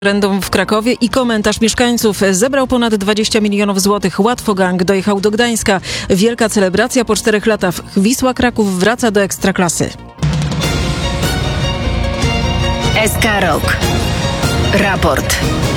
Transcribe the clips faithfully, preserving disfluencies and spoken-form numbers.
Referendum w Krakowie i komentarz mieszkańców. Zebrał ponad dwadzieścia milionów złotych. Łatwo gang dojechał do Gdańska. Wielka celebracja po czterech latach. Wisła Kraków wraca do Ekstraklasy. S K Rok. Raport.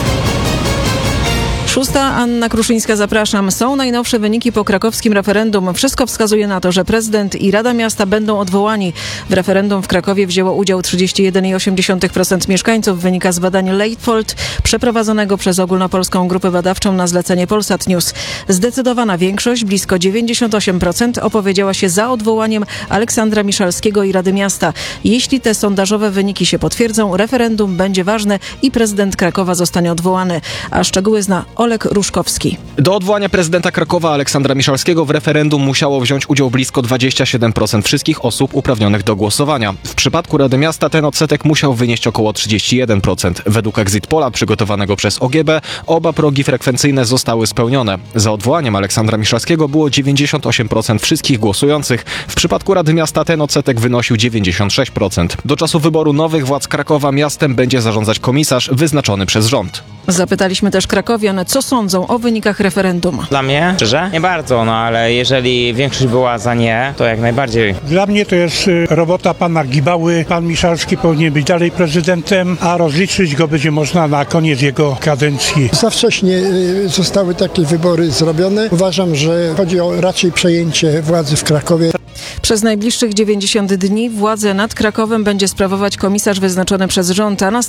Szósta, Anna Kruszyńska, zapraszam. Są najnowsze wyniki po krakowskim referendum. Wszystko wskazuje na to, że prezydent i Rada Miasta będą odwołani. W referendum w Krakowie wzięło udział trzydzieści jeden przecinek osiem procent mieszkańców. Wynika z badania Leitfold przeprowadzonego przez Ogólnopolską Grupę Badawczą na zlecenie Polsat News. Zdecydowana większość, blisko dziewięćdziesiąt osiem procent, opowiedziała się za odwołaniem Aleksandra Miszalskiego i Rady Miasta. Jeśli te sondażowe wyniki się potwierdzą, referendum będzie ważne i prezydent Krakowa zostanie odwołany. A szczegóły zna Olek Ruszkowski. Do odwołania prezydenta Krakowa Aleksandra Miszalskiego w referendum musiało wziąć udział blisko dwadzieścia siedem procent wszystkich osób uprawnionych do głosowania. W przypadku Rady Miasta ten odsetek musiał wynieść około trzydzieści jeden procent. Według Exit Pola przygotowanego przez O G B oba progi frekwencyjne zostały spełnione. Za odwołaniem Aleksandra Miszalskiego było dziewięćdziesiąt osiem procent wszystkich głosujących. W przypadku Rady Miasta ten odsetek wynosił dziewięćdziesiąt sześć procent. Do czasu wyboru nowych władz Krakowa miastem będzie zarządzać komisarz wyznaczony przez rząd. Zapytaliśmy też krakowian, co sądzą o wynikach referendum. Dla mnie, szczerze, nie bardzo, no ale jeżeli większość była za nie, to jak najbardziej. Dla mnie to jest robota pana Gibały. Pan Miszalski powinien być dalej prezydentem, a rozliczyć go będzie można na koniec jego kadencji. Za wcześnie zostały takie wybory zrobione. Uważam, że chodzi o raczej przejęcie władzy w Krakowie. Przez najbliższych dziewięćdziesiąt dni władzę nad Krakowem będzie sprawować komisarz wyznaczony przez rząd, a następnie